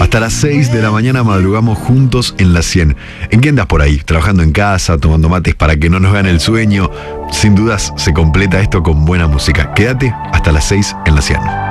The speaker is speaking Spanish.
Hasta las 6 de la mañana madrugamos juntos en la 100. ¿En qué andas por ahí? Trabajando en casa, tomando mates para que no nos vean el sueño. Sin dudas se completa esto con buena música. Quédate hasta las 6 en la 100.